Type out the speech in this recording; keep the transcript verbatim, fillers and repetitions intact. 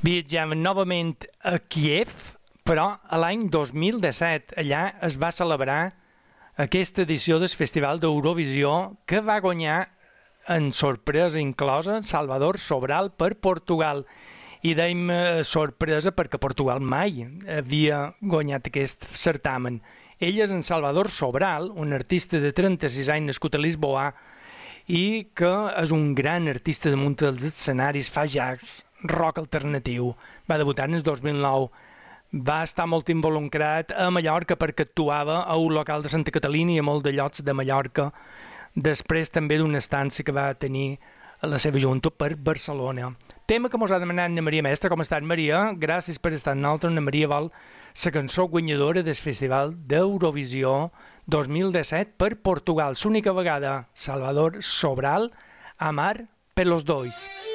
Viatgem novament a Kíev, però a l'any dos mil disset allà es va celebrar aquesta edició del Festival d'Eurovisió que va guanyar en sorpresa inclosa Salvador Sobral per Portugal. I dèiem eh, sorpresa perquè Portugal mai havia guanyat aquest certamen. Ell és en Salvador Sobral, un artista de trenta-sis anys nascut a Lisboa i que és un gran artista damunt dels escenaris, fa jazz, rock alternatiu. Va debutar en el dos mil nou. Va estar molt involucrat a Mallorca perquè actuava a un local de Santa Catalina i a molt de llocs de Mallorca, després també d'una estància que va tenir a la seva junta per Barcelona. Tema que mos ha demanat Anna Maria Mestre. Com estàs, Maria? Gràcies per estar amb nosaltres. Anna Maria vol la cançó guanyadora del Festival d'Eurovisió dos mil disset per Portugal. L'única vegada Salvador Sobral, Amar per los dois.